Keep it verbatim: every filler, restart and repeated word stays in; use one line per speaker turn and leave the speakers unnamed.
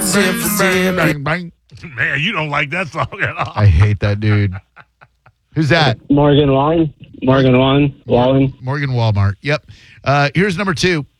zip, zip.
Bang, bang.
Man, you don't like that song at all.
I hate that dude. Who's that?
Morgan Wallen. Morgan Wallen. Wallen.
Morgan Walmart. Yep. Uh, here's number two.